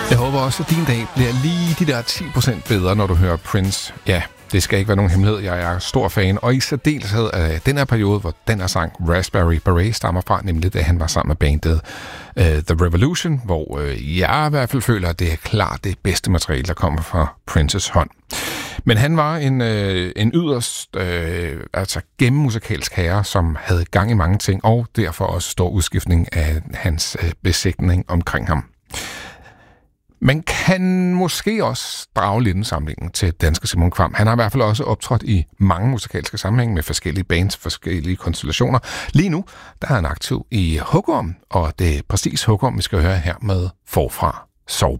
Jeg håber også, at din dag bliver lige de der 10% bedre, når du hører Prince. Ja, det skal ikke være nogen hemmelighed. Jeg er stor fan, og i særdeleshed af den her periode, hvor den her sang Raspberry Beret stammer fra, nemlig da han var sammen med bandet The Revolution, hvor jeg i hvert fald føler, at det er klart det bedste materiale, der kommer fra Princes hånd. Men han var en yderst gennemmusikalsk herre, som havde gang i mange ting, og derfor også stor udskiftning af hans besætning omkring ham. Man kan måske også drage lidt en sammenligning til danske Simon Kvam. Han har i hvert fald også optrådt i mange musikalske sammenhænge med forskellige bands, forskellige konstellationer. Lige nu, der er han aktiv i Hugorm, og det er præcis Hugorm, vi skal høre her med Forfra Sov.